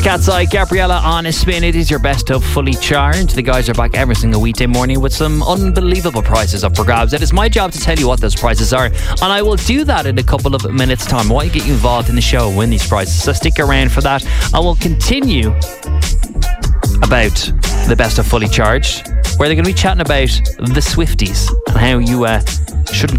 Cat's Eye, Gabriella on a spin. It is your best of Fully Charged. The guys are back every single weekday morning with some unbelievable prizes up for grabs. It is my job to tell you what those prizes are, and I will do that in a couple of minutes' time. I want to get you involved in the show and win these prizes, so stick around for that. I will continue about the best of Fully Charged, where they're going to be chatting about the Swifties and how you shouldn't